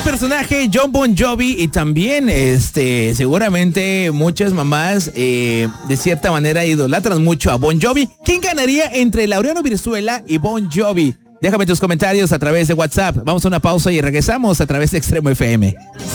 personaje, Jon Bon Jovi, y también, seguramente muchas mamás, de cierta manera, idolatran mucho a Bon Jovi. ¿Quién ganaría entre Laureano Virzuela y Bon Jovi? Déjame tus comentarios a través de WhatsApp. Vamos a una pausa y regresamos a través de Extremo FM.